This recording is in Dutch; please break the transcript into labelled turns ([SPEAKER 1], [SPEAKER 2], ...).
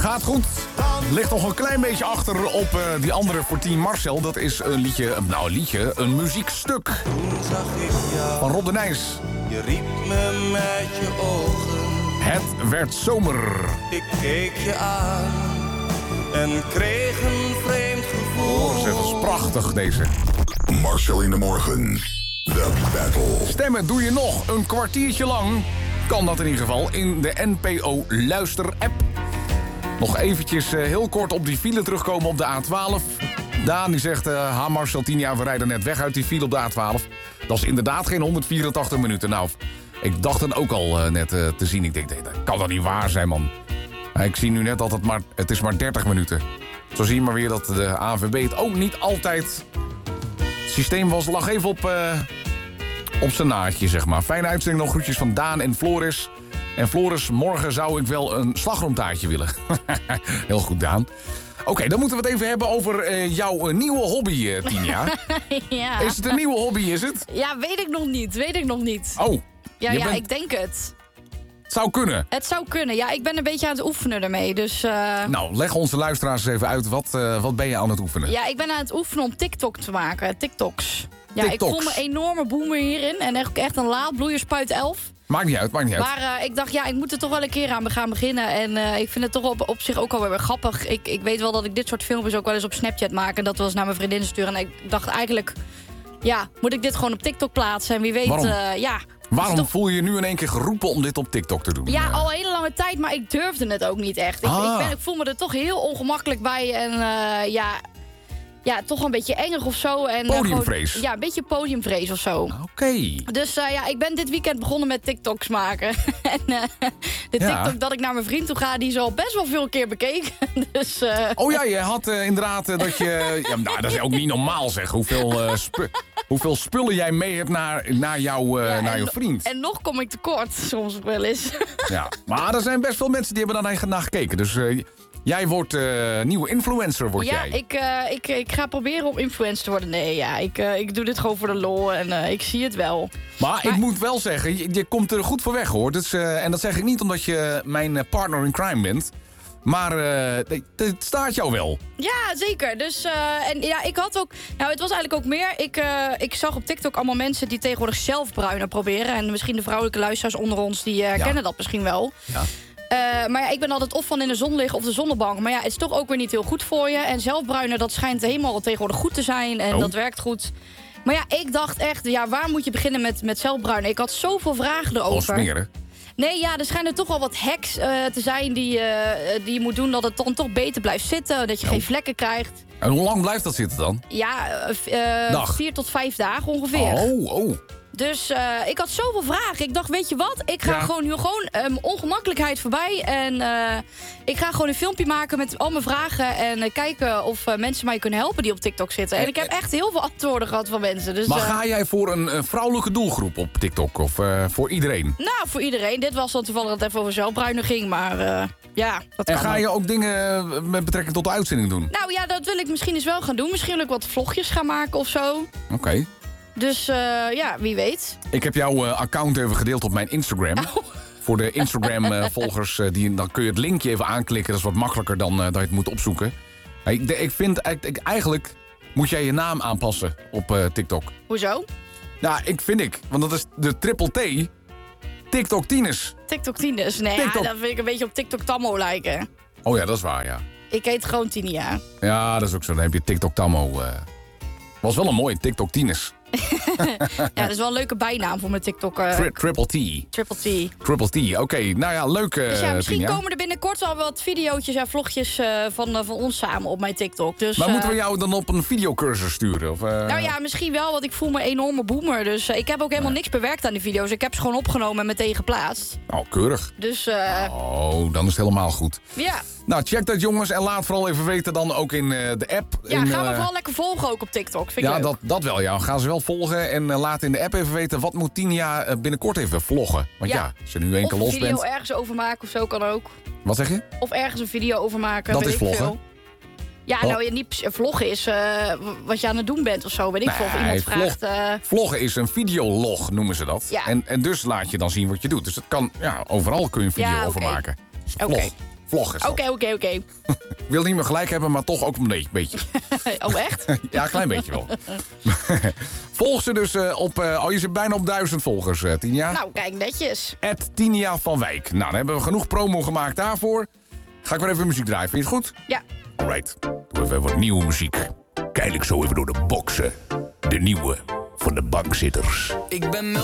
[SPEAKER 1] Gaat goed. Ligt nog een klein beetje achter op die andere voor Team Marcel. Dat is een liedje, een muziekstuk.
[SPEAKER 2] Toen zag ik jou.
[SPEAKER 1] Van Rob de Nijs.
[SPEAKER 2] Je riep me met je ogen.
[SPEAKER 1] Het werd zomer.
[SPEAKER 2] Ik keek je aan en kreeg een vreemd gevoel.
[SPEAKER 1] Dat is prachtig deze.
[SPEAKER 3] Marcel in de morgen. The Battle.
[SPEAKER 1] Stemmen doe je nog een kwartiertje lang. Kan dat in ieder geval in de NPO Luister-app. Nog eventjes heel kort op die file terugkomen op de A12. Daan die zegt, Marcel, 10 jaar, we rijden net weg uit die file op de A12. Dat is inderdaad geen 184 minuten. Nou, ik dacht het ook al net te zien. Ik denk, nee, dat kan toch niet waar zijn, man. Ik zie nu net dat het is maar 30 minuten. Zo zie je maar weer dat de ANWB het ook niet altijd... Het systeem lag even op zijn naadje, zeg maar. Fijne uitzending, nog groetjes van Daan en Floris. En Floris, morgen zou ik wel een slagroomtaartje willen. Heel goed, Daan. Oké, dan moeten we het even hebben over jouw nieuwe hobby, Tinja.
[SPEAKER 4] Ja.
[SPEAKER 1] Is het een nieuwe hobby, is het?
[SPEAKER 4] Ja, weet ik nog niet.
[SPEAKER 1] Oh.
[SPEAKER 4] Ja, ik denk het.
[SPEAKER 1] Het zou kunnen.
[SPEAKER 4] Het zou kunnen. Ja, ik ben een beetje aan het oefenen ermee. Dus,
[SPEAKER 1] Nou, leg onze luisteraars eens even uit. Wat ben je aan het oefenen?
[SPEAKER 4] Ja, ik ben aan het oefenen om TikTok te maken. TikToks. Ja,
[SPEAKER 1] TikToks.
[SPEAKER 4] ik voel me een enorme boomer hierin. En echt een laadbloeier spuit 11.
[SPEAKER 1] Maakt niet uit.
[SPEAKER 4] Maar ik dacht, ja, ik moet er toch wel een keer aan gaan beginnen. En ik vind het toch op zich ook alweer grappig. Ik weet wel dat ik dit soort filmpjes ook wel eens op Snapchat maak. En dat was naar mijn vriendin sturen. En ik dacht eigenlijk, ja, moet ik dit gewoon op TikTok plaatsen? En wie weet,
[SPEAKER 1] Waarom? Waarom voel je je nu in één keer geroepen om dit op TikTok te doen?
[SPEAKER 4] Ja, al een hele lange tijd, maar ik durfde het ook niet echt. Ik voel me er toch heel ongemakkelijk bij. En ja, toch een beetje engig of zo. En,
[SPEAKER 1] podiumvrees?
[SPEAKER 4] Ja, een beetje podiumvrees of zo.
[SPEAKER 1] Oké.
[SPEAKER 4] Dus ik ben dit weekend begonnen met TikToks maken. En de TikTok dat ik naar mijn vriend toe ga, die is al best wel veel keer bekeken. Dus,
[SPEAKER 1] Oh ja, je had inderdaad dat je... Ja, nou, dat is ook niet normaal, zeg. Hoeveel spullen jij mee hebt naar jouw vriend.
[SPEAKER 4] En nog kom ik tekort, soms wel eens.
[SPEAKER 1] Ja, maar er zijn best veel mensen die hebben daar naar gekeken. Dus jij wordt nieuwe influencer, jij.
[SPEAKER 4] Ja, ik ga proberen om influencer te worden. Nee, ja, ik doe dit gewoon voor de lol en ik zie het wel.
[SPEAKER 1] Maar ik moet wel zeggen, je komt er goed voor weg, hoor. Dus, en dat zeg ik niet omdat je mijn partner in crime bent. Maar het staat jou wel.
[SPEAKER 4] Ja, zeker. Dus, en ja, ik had ook... Nou, het was eigenlijk ook meer... Ik zag op TikTok allemaal mensen die tegenwoordig zelf bruiner proberen. En misschien de vrouwelijke luisteraars onder ons, die kennen dat misschien wel. Ja. Maar ja, ik ben altijd of van in de zon liggen of de zonnebank. Maar ja, het is toch ook weer niet heel goed voor je. En zelfbruinen, dat schijnt helemaal tegenwoordig goed te zijn. En dat werkt goed. Maar ja, ik dacht echt, ja, waar moet je beginnen met zelfbruinen? Ik had zoveel vragen erover.
[SPEAKER 1] Smeren.
[SPEAKER 4] Nee, ja, er schijnen toch wel wat hacks te zijn die je moet doen... dat het dan toch beter blijft zitten, dat je geen vlekken krijgt.
[SPEAKER 1] En hoe lang blijft dat zitten dan?
[SPEAKER 4] Ja, 4 tot 5 dagen ongeveer.
[SPEAKER 1] Oh.
[SPEAKER 4] Dus ik had zoveel vragen. Ik dacht, weet je wat? Ik ga gewoon ongemakkelijkheid voorbij. En ik ga gewoon een filmpje maken met al mijn vragen. En kijken of mensen mij kunnen helpen die op TikTok zitten. En ik heb echt heel veel antwoorden gehad van mensen. Dus,
[SPEAKER 1] maar ga jij voor een vrouwelijke doelgroep op TikTok? Of voor iedereen?
[SPEAKER 4] Nou, voor iedereen. Dit was dan toevallig dat het even over zelfbruinen ging. Maar ja, dat kan.
[SPEAKER 1] En ga je ook dingen met betrekking tot de uitzending doen?
[SPEAKER 4] Nou ja, dat wil ik misschien eens wel gaan doen. Misschien wil ik wat vlogjes gaan maken of zo.
[SPEAKER 1] Oké.
[SPEAKER 4] Dus ja, wie weet.
[SPEAKER 1] Ik heb jouw account even gedeeld op mijn Instagram. Oh. Voor de Instagram-volgers, dan kun je het linkje even aanklikken. Dat is wat makkelijker dan dat je het moet opzoeken. Ik vind eigenlijk moet jij je naam aanpassen op TikTok.
[SPEAKER 4] Hoezo?
[SPEAKER 1] Nou, want dat is de triple T. TikTok Tines.
[SPEAKER 4] TikTok Tines? Nee, TikTok. Ja, dat vind ik een beetje op TikTok Tammo lijken.
[SPEAKER 1] Oh ja, dat is waar, ja.
[SPEAKER 4] Ik heet gewoon Tinia.
[SPEAKER 1] Ja, dat is ook zo. Dan heb je TikTok Tammo. Was wel een mooie TikTok Tines.
[SPEAKER 4] Ja, dat is wel een leuke bijnaam voor mijn TikTok.
[SPEAKER 1] Triple T. Triple T, oké. Nou ja, leuk.
[SPEAKER 4] Dus ja, misschien komen er binnenkort al wat videootjes en vlogjes van ons samen op mijn TikTok. Dus,
[SPEAKER 1] maar moeten we jou dan op een videocursus sturen? Of,
[SPEAKER 4] Nou ja, misschien wel, want ik voel me een enorme boomer. Dus ik heb ook helemaal niks bewerkt aan die video's. Ik heb ze gewoon opgenomen en meteen geplaatst.
[SPEAKER 1] Oh, keurig.
[SPEAKER 4] Dus,
[SPEAKER 1] dan is het helemaal goed.
[SPEAKER 4] Ja.
[SPEAKER 1] Nou, check dat, jongens. En laat vooral even weten dan ook in de app.
[SPEAKER 4] Ja, gaan we vooral lekker volgen ook op TikTok. Vind ik leuk.
[SPEAKER 1] Dat wel, ja. Gaan ze wel volgen. En laat in de app even weten wat moet Tinia binnenkort even vloggen. Want ja, als je nu één keer los bent.
[SPEAKER 4] Of een video ergens over maken of zo kan ook.
[SPEAKER 1] Wat zeg je?
[SPEAKER 4] Of ergens een video over maken.
[SPEAKER 1] Dat is vloggen?
[SPEAKER 4] Veel. Ja, nou, niet vloggen is wat je aan het doen bent of zo. Weet ik veel. Of iemand vraagt...
[SPEAKER 1] Vloggen is een videolog, noemen ze dat. Ja. En dus laat je dan zien wat je doet. Dus het kan, overal kun je een video over maken.
[SPEAKER 4] Oké.
[SPEAKER 1] Vlog is dat.
[SPEAKER 4] Oké.
[SPEAKER 1] Ik wil niet meer gelijk hebben, maar toch ook een beetje.
[SPEAKER 4] Oh, echt?
[SPEAKER 1] Ja, een klein beetje wel. Volg ze dus je zit bijna op 1000 volgers, Tinia.
[SPEAKER 4] Nou, kijk, netjes.
[SPEAKER 1] @Tinia van Wijk. Nou, dan hebben we genoeg promo gemaakt daarvoor. Ga ik weer even muziek draaien, vind je het goed?
[SPEAKER 4] Ja.
[SPEAKER 1] Alright, doe even wat nieuwe muziek. Kijk ik zo even door de boxen. De nieuwe van de bankzitters.
[SPEAKER 2] Ik ben